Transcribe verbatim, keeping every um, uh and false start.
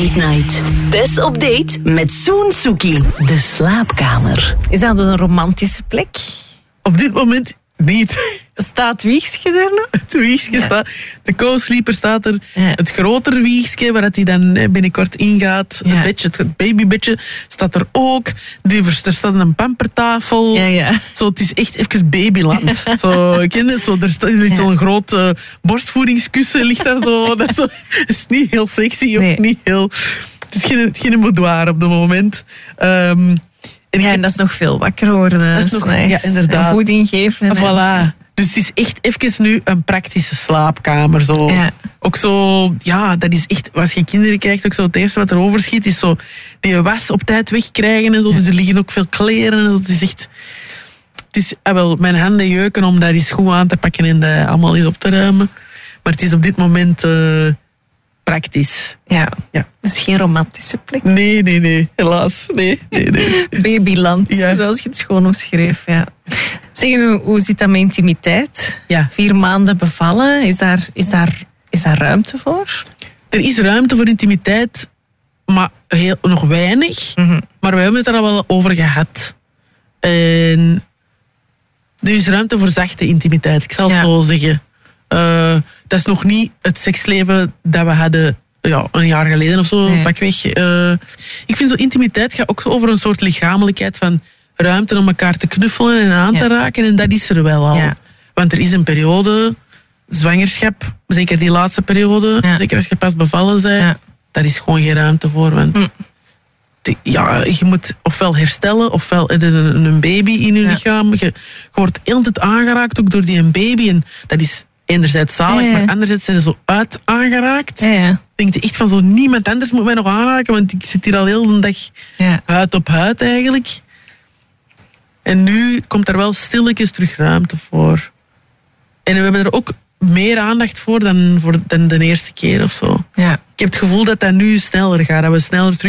Midnight. Tess op date met Soen Suki. De slaapkamer. Is dat een romantische plek? Op dit moment niet. Staat Wiegske er nog? Het wiegske Ja. staat... De co-sleeper staat er. Ja. Het grotere wiegske, waar hij dan eh, binnenkort ingaat. Ja. Het bedje, het babybedje, staat er ook. Die, er staat een pampertafel. Ja, ja. Zo, het is echt even babyland. Zo, ik ken het zo. Er staat er ligt Ja. zo'n groot uh, borstvoedingskussen ligt daar zo. Dat is, zo, het is niet heel sexy, ook Nee. niet heel... Het is geen, geen boudoir op het moment. Um, en ik Ja, heb- en dat is nog veel wakker worden. Dat is nog- nice. ja, inderdaad. En voeding geven. Ah, voilà. Dus het is echt even nu een praktische slaapkamer. Zo. Ja. Ook zo, ja, dat is echt, als je kinderen krijgt, ook zo het eerste wat er overschiet, is zo die was op tijd wegkrijgen en zo. Dus er liggen ook veel kleren en zo. Het is echt, het is, ah, wel, mijn handen jeuken om daar eens goed aan te pakken en dat allemaal eens op te ruimen. Maar het is op dit moment uh, praktisch. Ja. Ja. Dat is geen romantische plek. Nee, nee, nee, helaas. Nee, nee, nee. Babyland, Ja. zoals je het schoon omschreef. Ja. Zeg, hoe, hoe zit dat met intimiteit? Ja. Vier maanden bevallen, is daar, is daar, is daar ruimte voor? Er is ruimte voor intimiteit, maar heel, nog weinig. Mhm. Maar we hebben het er al wel over gehad. En er is ruimte voor zachte intimiteit, ik zal het Ja. zo zeggen. Uh, dat is nog niet het seksleven dat we hadden ja, een jaar geleden of zo, Nee. pakweg. Uh, ik vind zo intimiteit gaat ook zo over een soort lichamelijkheid van ruimte om elkaar te knuffelen en aan te Ja. raken. En dat is er wel al. Ja. Want er is een periode, zwangerschap, zeker die laatste periode, Ja. zeker als je pas bevallen bent, Ja. daar is gewoon geen ruimte voor. Want Hm. die- ja, je moet ofwel herstellen, ofwel heb je een, een baby in je Ja. lichaam. Je, je wordt heel de tijd aangeraakt ook door die een baby. En dat is enerzijds zalig, Ja, ja. maar anderzijds zijn ze zo uit aangeraakt. Ja, ja. Denk je echt van zo, niemand anders moet mij nog aanraken, want ik zit hier al heel de dag Ja. huid op huid eigenlijk. En nu komt er wel stilletjes terug ruimte voor. En we hebben er ook meer aandacht voor dan, voor dan de eerste keer of zo. Ja. Ik heb het gevoel dat dat nu sneller gaat, dat we sneller terug